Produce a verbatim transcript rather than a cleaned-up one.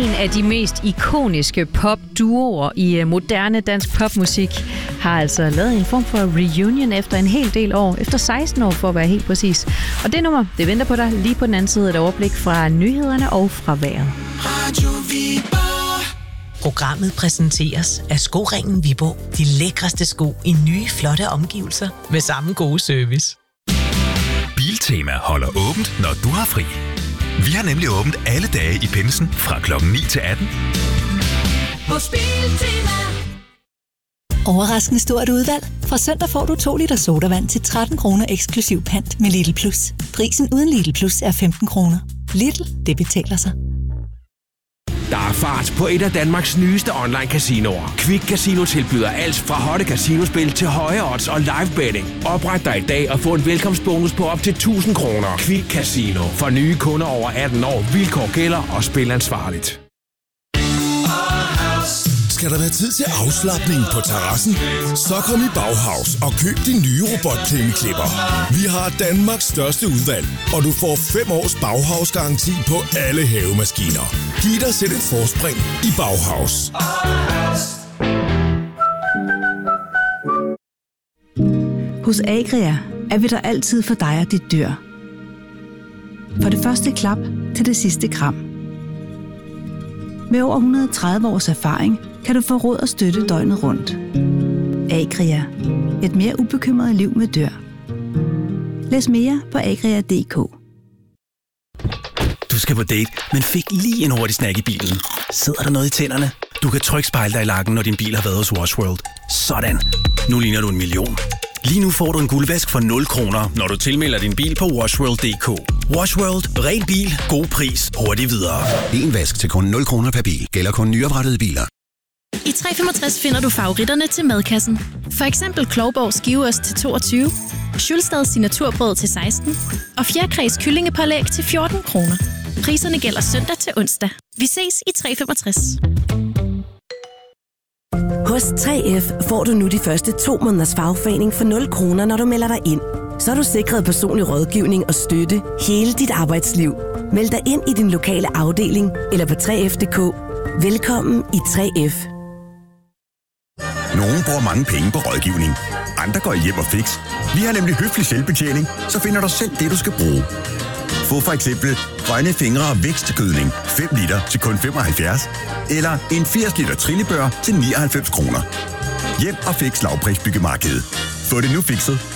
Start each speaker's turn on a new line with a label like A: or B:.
A: En af de mest ikoniske popduoer i moderne dansk popmusik har altså lavet en form for reunion efter en hel del år. Efter seksten år for at være helt præcis. Og det nummer, det venter på dig lige på den anden side. Et overblik fra nyhederne og fra vejret.
B: Programmet præsenteres af Skoringen Viborg. De lækreste sko i nye, flotte omgivelser med samme gode service.
C: Biltema holder åbent, når du har fri. Vi har nemlig åbent alle dage i pinsen fra klokken ni til atten.
D: Hos Biltema.
E: Overraskende stort udvalg. Fra søndag får du to liter sodavand til tretten kroner eksklusiv pant med Lidl Plus. Prisen uden Lidl Plus er femten kroner. Lidl, det betaler sig.
F: Der er fart på et af Danmarks nyeste online-casinoer. Quick Casino tilbyder alt fra hotte casinospil til høje odds og live betting. Opret dig i dag og få en velkomstbonus på op til tusind kroner. Quick Casino. For nye kunder over atten år. Vilkår gælder og spil ansvarligt.
G: Skal der være tid til afslapning på terrassen? Så kom i Bauhaus og køb din nye robotklipper. Vi har Danmarks største udvalg, og du får fem års Bauhaus-garanti på alle havemaskiner. Giv dig selv et forspring i Bauhaus.
H: Hos Agria er vi der altid for dig og dit dyr. For det første klap til det sidste kram. Med over et hundrede og tredive års erfaring kan du få råd og støtte døgnet rundt. Agria. Et mere ubekymret liv med dyr. Læs mere på agria punktum d k.
I: Du skal på date, men fik lige en hurtig snack i bilen. Sidder der noget i tænderne? Du kan trygt spejle dig i lakken, når din bil har været hos Wash World. Sådan. Nu ligner du en million. Lige nu får du en guldvask for nul kroner, når du tilmelder din bil på wash world punktum d k. Wash World. Ren bil. God pris. Hurtigt videre.
J: En vask til kun nul kroner per bil. Gælder kun nyoprettede biler.
K: I tre komma femogtres finder du favoritterne til madkassen. For eksempel Klovborg skiveost til toogtyve, Schulstads signaturbrød til seksten og Fjerkræs kyllingepålæg til fjorten kroner. Priserne gælder søndag til onsdag. Vi ses i tre komma femogtres.
L: Hos tre F får du nu de første to måneders fagforening for nul kroner, når du melder dig ind. Så er du sikret personlig rådgivning og støtte hele dit arbejdsliv. Meld dig ind i din lokale afdeling eller på tre F punktum d k. Velkommen i tre F.
J: Nogle bruger mange penge på rådgivning. Andre går hjem og fix. Vi har nemlig høflig selvbetjening, så finder du selv det, du skal bruge. Få for eksempel grønne fingre og vækstgødning fem liter til kun femoghalvfjerds. Eller en firs liter trillebør til nioghalvfems kroner. Hjem og fix lavprisbyggemarkedet. Få det nu fikset